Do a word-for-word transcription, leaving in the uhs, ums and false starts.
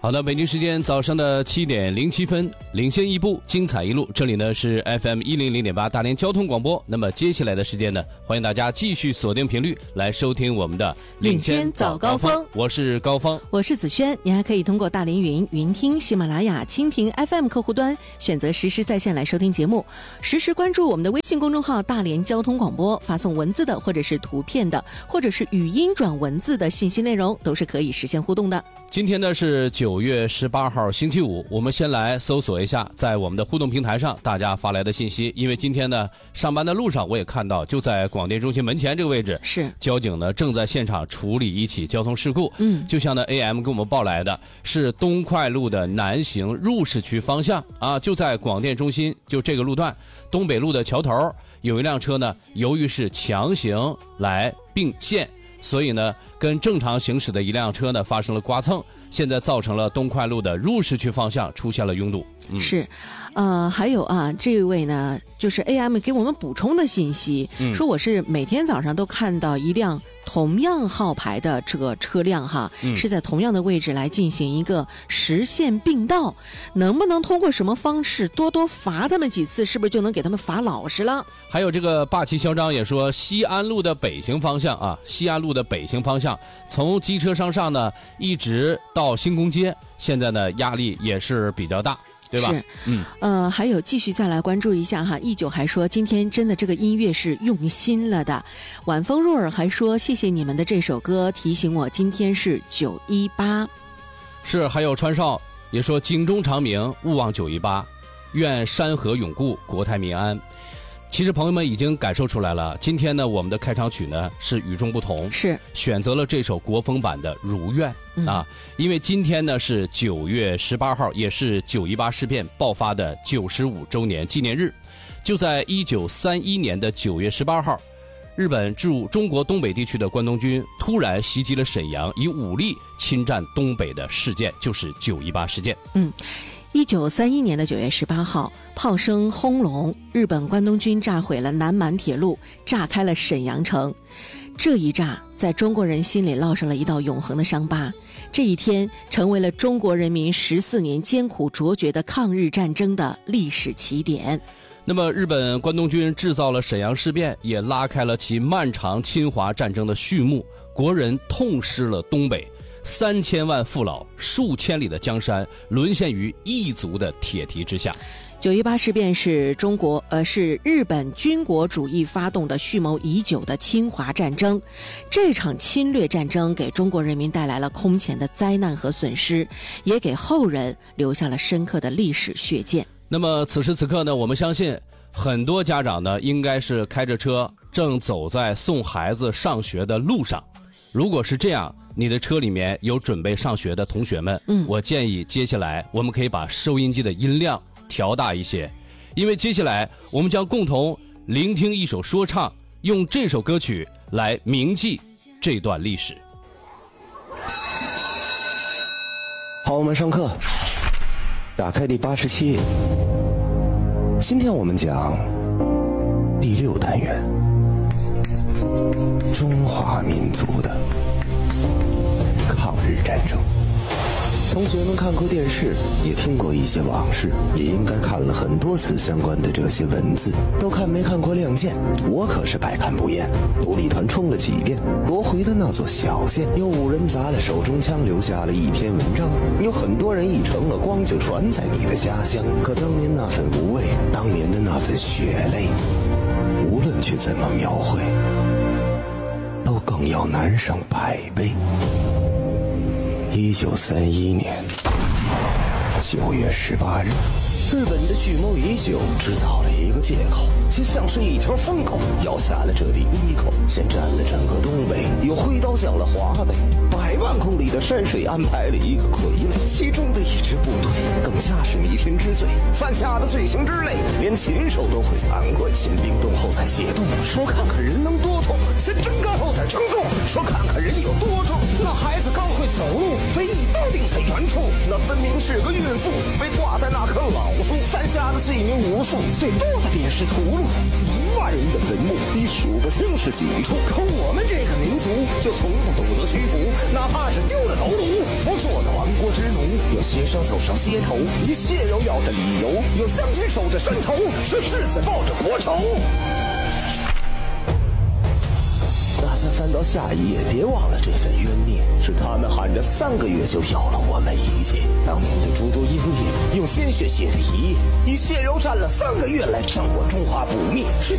好的，北京时间早上的七点零七分，领先一步，精彩一路。这里呢是 F M 一零零点八大连交通广播。那么接下来的时间呢，欢迎大家继续锁定频率来收听我们的领先早高峰。 我是高峰， 我是子轩。你还可以通过大连云、云听、喜马拉雅、蜻蜓 F M 客户端选择实时在线来收听节目，实时关注我们的微信公众号大连交通广播，发送文字的或者是图片的或者是语音转文字的信息内容都是可以实现互动的。 今天呢是九月十八号星期五，我们先来搜索一下在我们的互动平台上大家发来的信息。因为今天呢上班的路上我也看到，就在广电中心门前这个位置， 是交警呢正在现场处理一起交通事故。嗯，就像呢 A M 给我们报来的，是东快路的南行入市区方向啊，就在广电中心就这个路段东北路的桥头，有一辆车呢由于是强行来并线，所以呢跟正常行驶的一辆车呢发生了刮蹭，现在造成了东快路的入市区方向出现了拥堵。 嗯、是，呃，还有啊，这位呢就是 A M 给我们补充的信息，嗯、说我是每天早上都看到一辆同样号牌的这个车辆哈，嗯、是在同样的位置来进行一个实线并道，能不能通过什么方式多多罚他们几次，是不是就能给他们罚老实了？ 还有这个霸气嚣张也说，西安路的北行方向啊，西安路的北行方向，从机车商上呢一直到新宫街，现在呢压力也是比较大。对吧？ 是，嗯，呃，还有继续再来关注一下哈。一九还说今天真的这个音乐是用心了的。晚风入耳还说谢谢你们的这首歌提醒我今天是九一八。 是，还有川少也说警钟长鸣，勿忘九一八，愿山河永固，国泰民安。其实朋友们已经感受出来了，今天呢我们的开场曲呢是与众不同， 是选择了这首国风版的《如愿》嗯、啊，因为今天呢是九月十八号，也是九一八事变爆发的九十五周年纪念日。就在一九三一年的九月十八号，日本驻中国东北地区的关东军突然袭击了沈阳，以武力侵占东北的事件就是九一八事件。 嗯。一九三一年的九月十八号，炮声轰隆，日本关东军炸毁了南满铁路，炸开了沈阳城。这一炸在中国人心里烙上了一道永恒的伤疤。这一天成为了中国人民十四年艰苦卓绝的抗日战争的历史起点。 那么日本关东军制造了沈阳事变，也拉开了其漫长侵华战争的序幕。国人痛失了东北，三千万父老，数千里的江山沦陷于异族的铁蹄之下。 九一八事变是中国呃是日本军国主义发动的蓄谋已久的侵华战争。这场侵略战争给中国人民带来了空前的灾难和损失，也给后人留下了深刻的历史血溅。 那么此时此刻呢，我们相信很多家长呢应该是开着车正走在送孩子上学的路上。如果是这样，你的车里面有准备上学的同学们，嗯，我建议接下来我们可以把收音机的音量调大一些，因为接下来我们将共同聆听一首说唱，用这首歌曲来铭记这段历史。 好，我们上课，打开第八十七页。今天我们讲第六单元，中华民族的抗日战争。同学们看过电视，也听过一些往事，也应该看了很多次相关的这些文字。都看没看过《亮剑》？我可是百看不厌，独立团冲了几遍，夺回了那座小县。有五人砸了手中枪，留下了一篇文章。有很多人一成了光，就传在你的家乡。可当年那份无畏，当年的那份血泪，无论去怎么描绘，都更要难上百倍。一九三一年九月十八日，日本的蓄谋已久制造了一个借口，却像是一条疯狗，咬下了这第一口，先占了整个东北，又挥刀向了华北，百万公里的山水安排了一个傀儡。其中的一支部队更加是弥天之罪，犯下的罪行之类，连禽兽都会惭愧。先冰冻后再解冻，说看看人能多痛；先蒸干后再称重，说看看人有多重。那孩子刚会走路，被一刀钉在原处，那分明是个孕妇，被挂在那棵老树。犯下的罪名无数，最多的便是屠戮。一万人的坟墓，你数不清是几处。可我们这个民族就从不懂得屈服，哪怕是丢了头颅，不做个亡国之奴， 有学生走上街头，以血柔要的理由；有将军守着山头，是世子抱着国仇。大家翻到下一页，别忘了这份冤孽，是他们喊着三个月就有了我们一切。当年的诸多英烈，用鲜血写的遗，以血柔战了三个月来证我中华不灭。是